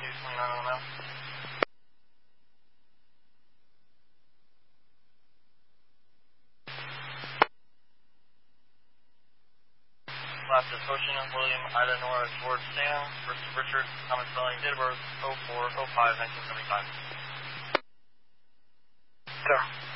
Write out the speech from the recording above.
29 on out. Last is Ocean, William, Ida, Nora, George, Sam, first Richard, common spelling, date of birth, 04-05-1975. Sir.